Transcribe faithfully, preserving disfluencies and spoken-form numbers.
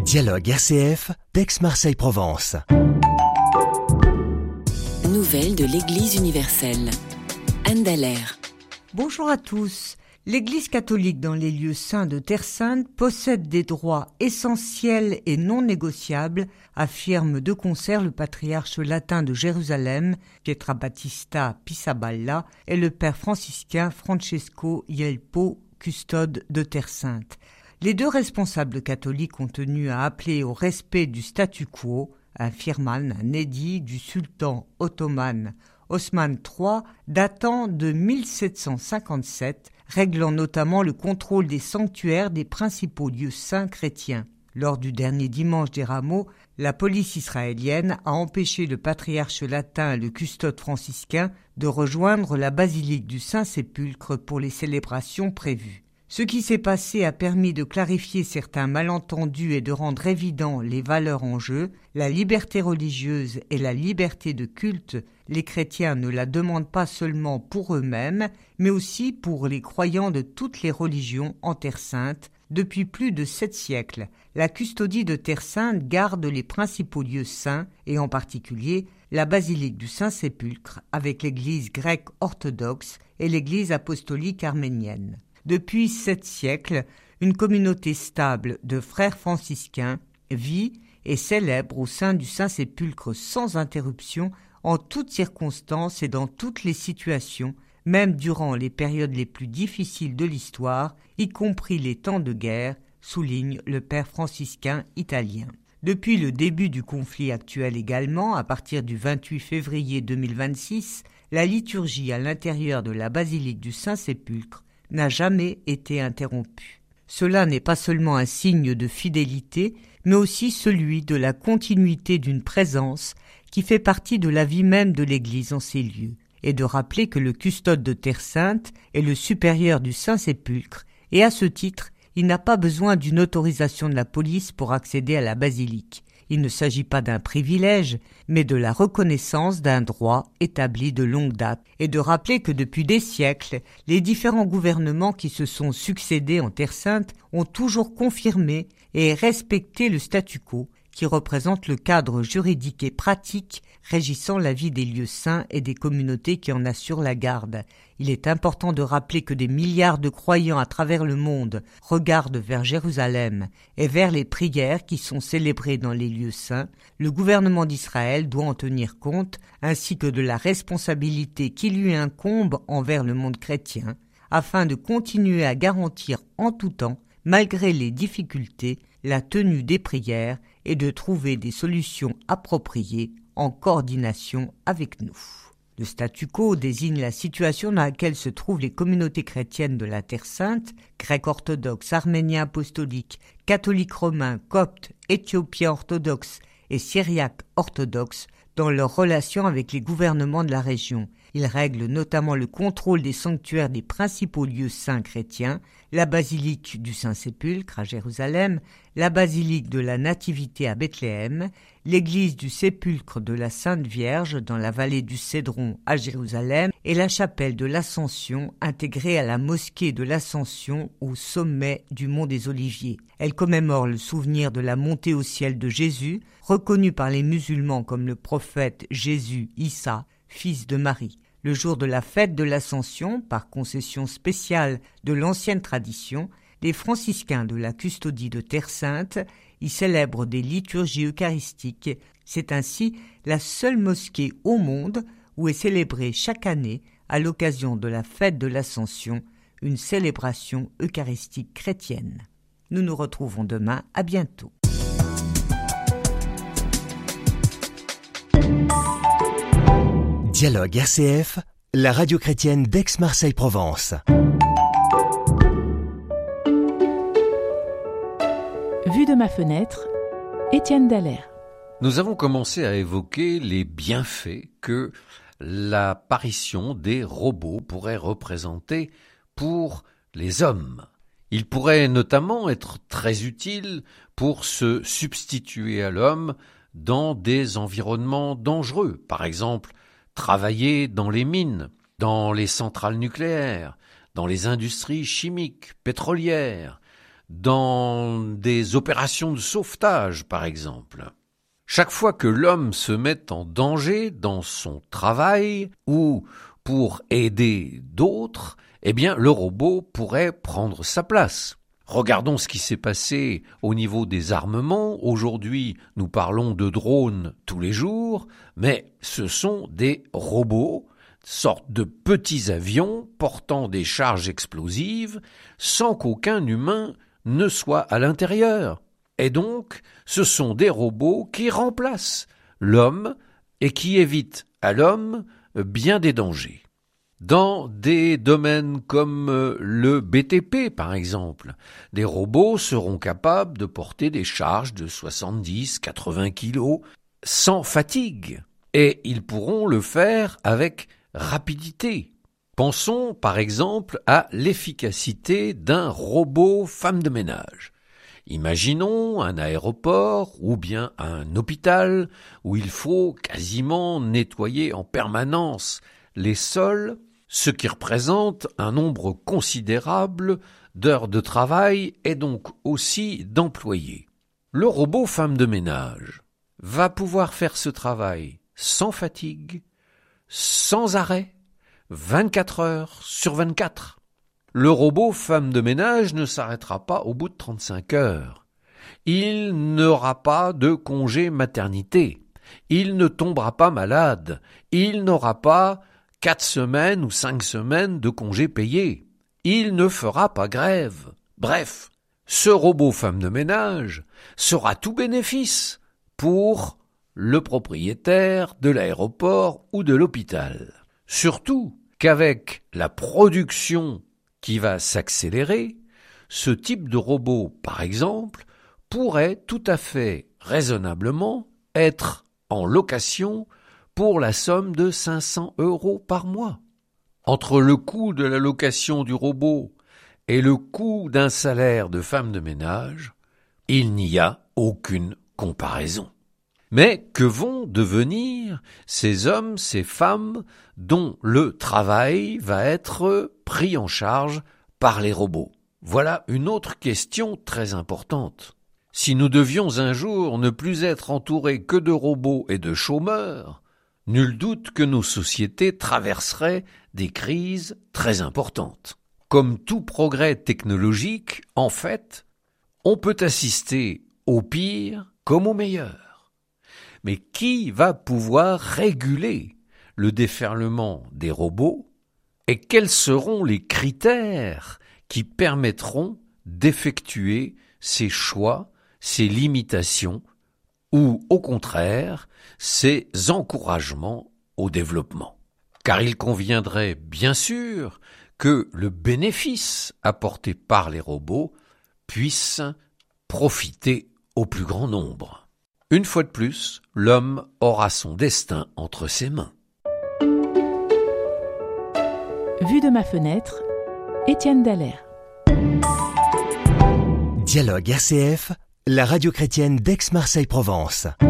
Dialogue R C F, d'Aix-Marseille-Provence. Nouvelles de l'Église universelle. Anne Dallaire. Bonjour à tous. L'Église catholique dans les lieux saints de Terre Sainte possède des droits essentiels et non négociables, affirme de concert le patriarche latin de Jérusalem, Pietrabattista Pisaballa, et le père franciscain Francesco Ielpo, custode de Terre Sainte. Les deux responsables catholiques ont tenu à appeler au respect du statu quo, un firman, un édit du sultan ottoman Osman trois, datant de mille sept cent cinquante-sept, réglant notamment le contrôle des sanctuaires des principaux lieux saints chrétiens. Lors du dernier dimanche des Rameaux, la police israélienne a empêché le patriarche latin et le custode franciscain de rejoindre la basilique du Saint-Sépulcre pour les célébrations prévues. Ce qui s'est passé a permis de clarifier certains malentendus et de rendre évident les valeurs en jeu, la liberté religieuse et la liberté de culte. Les chrétiens ne la demandent pas seulement pour eux-mêmes, mais aussi pour les croyants de toutes les religions en Terre Sainte. Depuis plus de sept siècles, la custodie de Terre Sainte garde les principaux lieux saints, et en particulier la basilique du Saint-Sépulcre avec l'église grecque orthodoxe et l'église apostolique arménienne. Depuis sept siècles, une communauté stable de frères franciscains vit et célèbre au sein du Saint-Sépulcre sans interruption, en toutes circonstances et dans toutes les situations, même durant les périodes les plus difficiles de l'histoire, y compris les temps de guerre, souligne le père franciscain italien. Depuis le début du conflit actuel également, à partir du vingt-huit février deux mille vingt-six, la liturgie à l'intérieur de la basilique du Saint-Sépulcre n'a jamais été interrompu. Cela n'est pas seulement un signe de fidélité, mais aussi celui de la continuité d'une présence qui fait partie de la vie même de l'Église en ces lieux, et de rappeler que le custode de Terre Sainte est le supérieur du Saint-Sépulcre, et à ce titre, il n'a pas besoin d'une autorisation de la police pour accéder à la basilique. Il ne s'agit pas d'un privilège, mais de la reconnaissance d'un droit établi de longue date, et de rappeler que depuis des siècles, les différents gouvernements qui se sont succédés en Terre Sainte ont toujours confirmé et respecté le statu quo, qui représente le cadre juridique et pratique régissant la vie des lieux saints et des communautés qui en assurent la garde. Il est important de rappeler que des milliards de croyants à travers le monde regardent vers Jérusalem et vers les prières qui sont célébrées dans les lieux saints. Le gouvernement d'Israël doit en tenir compte, ainsi que de la responsabilité qui lui incombe envers le monde chrétien, afin de continuer à garantir en tout temps, malgré les difficultés, la tenue des prières et de trouver des solutions appropriées en coordination avec nous. Le statu quo désigne la situation dans laquelle se trouvent les communautés chrétiennes de la Terre Sainte, grecs orthodoxes, arméniens apostoliques, catholiques romains, coptes, éthiopiens orthodoxes et syriaques orthodoxes, dans leurs relations avec les gouvernements de la région. Il règle notamment le contrôle des sanctuaires des principaux lieux saints chrétiens, la basilique du Saint-Sépulcre à Jérusalem, la basilique de la Nativité à Bethléem, l'église du Sépulcre de la Sainte Vierge dans la vallée du Cédron à Jérusalem et la chapelle de l'Ascension intégrée à la mosquée de l'Ascension au sommet du mont des Oliviers. Elle commémore le souvenir de la montée au ciel de Jésus, reconnu par les musulmans comme le prophète Jésus Issa, fils de Marie. Le jour de la fête de l'Ascension, par concession spéciale de l'ancienne tradition, les franciscains de la custodie de Terre Sainte y célèbrent des liturgies eucharistiques. C'est ainsi la seule mosquée au monde où est célébrée chaque année, à l'occasion de la fête de l'Ascension, une célébration eucharistique chrétienne. Nous nous retrouvons demain, à bientôt. Dialogue R C F, la radio chrétienne d'Aix-Marseille-Provence. Vue de ma fenêtre, Étienne Dallaire. Nous avons commencé à évoquer les bienfaits que l'apparition des robots pourrait représenter pour les hommes. Ils pourraient notamment être très utiles pour se substituer à l'homme dans des environnements dangereux, par exemple travailler dans les mines, dans les centrales nucléaires, dans les industries chimiques, pétrolières, dans des opérations de sauvetage, par exemple. Chaque fois que l'homme se met en danger dans son travail ou pour aider d'autres, eh bien, le robot pourrait prendre sa place. Regardons ce qui s'est passé au niveau des armements. Aujourd'hui, nous parlons de drones tous les jours, mais ce sont des robots, sortes de petits avions portant des charges explosives, sans qu'aucun humain ne soit à l'intérieur. Et donc, ce sont des robots qui remplacent l'homme et qui évitent à l'homme bien des dangers. Dans des domaines comme le B T P, par exemple, des robots seront capables de porter des charges de soixante-dix à quatre-vingts kilos sans fatigue, et ils pourront le faire avec rapidité. Pensons par exemple à l'efficacité d'un robot femme de ménage. Imaginons un aéroport ou bien un hôpital où il faut quasiment nettoyer en permanence les sols, ce qui représente un nombre considérable d'heures de travail et donc aussi d'employés. Le robot femme de ménage va pouvoir faire ce travail sans fatigue, sans arrêt, vingt-quatre heures sur vingt-quatre. Le robot femme de ménage ne s'arrêtera pas au bout de trente-cinq heures. Il n'aura pas de congé maternité. Il ne tombera pas malade. Il n'aura pas quatre semaines ou cinq semaines de congés payés. Il ne fera pas grève. Bref, ce robot femme de ménage sera tout bénéfice pour le propriétaire de l'aéroport ou de l'hôpital. Surtout qu'avec la production qui va s'accélérer, ce type de robot, par exemple, pourrait tout à fait raisonnablement être en location pour la somme de cinq cents euros par mois. Entre le coût de la location du robot et le coût d'un salaire de femme de ménage, il n'y a aucune comparaison. Mais que vont devenir ces hommes, ces femmes dont le travail va être pris en charge par les robots? Voilà une autre question très importante. Si nous devions un jour ne plus être entourés que de robots et de chômeurs, nul doute que nos sociétés traverseraient des crises très importantes. Comme tout progrès technologique, en fait, on peut assister au pire comme au meilleur. Mais qui va pouvoir réguler le déferlement des robots et quels seront les critères qui permettront d'effectuer ces choix, ces limitations ou, au contraire, ces encouragements au développement? Car il conviendrait bien sûr que le bénéfice apporté par les robots puisse profiter au plus grand nombre. Une fois de plus, l'homme aura son destin entre ses mains. Vue de ma fenêtre, Étienne Dallaire. Dialogue R C F, la radio chrétienne d'Aix-Marseille-Provence.